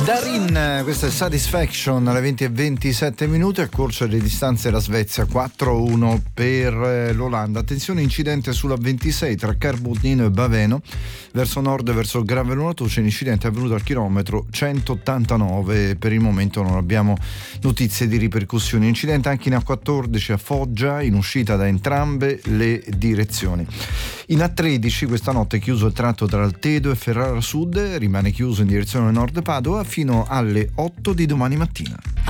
Darin, questa è Satisfaction alle 20:27, a corsa le distanze la Svezia 4-1 per l'Olanda. Attenzione, incidente sulla 26 tra Carbonino e Baveno verso nord verso Gravelonato. C'è un incidente avvenuto al chilometro 189, per il momento non abbiamo notizie di ripercussioni. Incidente anche in A14 a Foggia, in uscita da entrambe le direzioni. In A13 questa notte è chiuso il tratto tra Altedo e Ferrara Sud, rimane chiuso in direzione nord Padova fino alle 8 di domani mattina.